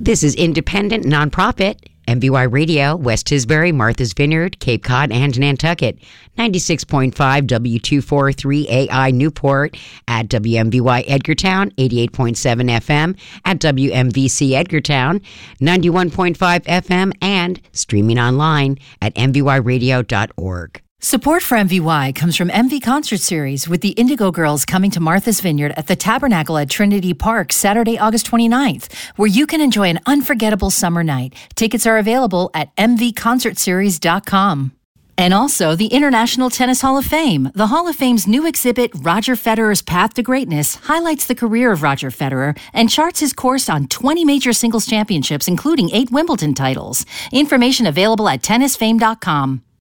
This is independent, nonprofit, MVY Radio, West Tisbury, Martha's Vineyard, Cape Cod, and Nantucket. 96.5 W243AI Newport, at WMVY Edgartown, 88.7 FM, at WMVC Edgartown, 91.5 FM, and streaming online at mvyradio.org. Support for MVY comes from MV Concert Series, with the Indigo Girls coming to Martha's Vineyard at the Tabernacle at Trinity Park Saturday, August 29th, where you can enjoy an unforgettable summer night. Tickets are available at mvconcertseries.com. And also the International Tennis Hall of Fame. The Hall of Fame's new exhibit, Roger Federer's Path to Greatness, highlights the career of Roger Federer and charts his course on 20 major singles championships, including 8 Wimbledon titles. Information available at tennisfame.com.